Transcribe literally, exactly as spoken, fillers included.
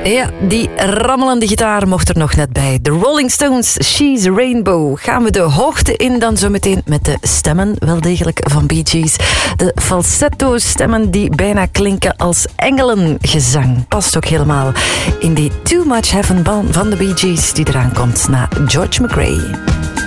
Ja, die rammelende gitaar mocht er nog net bij. The Rolling Stones, She's a Rainbow. Gaan we de hoogte in dan zo meteen met de stemmen, wel degelijk, van Bee Gees. De falsetto-stemmen die bijna klinken als engelengezang. Past ook helemaal in die Too Much Heaven van de Bee Gees die eraan komt na George McRae.